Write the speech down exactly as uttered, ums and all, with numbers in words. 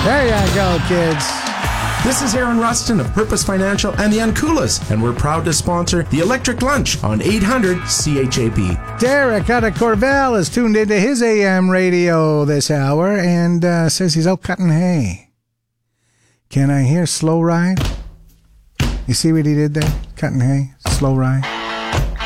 There you go, kids. This is Aaron Rustin of Purpose Financial and the Uncoolas, and we're proud to sponsor the Electric Lunch on eight hundred C H A P. Derek out of Corval is tuned into his A M radio this hour and uh, says he's out cutting hay. Can I hear Slow Ride? You see what he did there? Cutting hay, Slow Ride.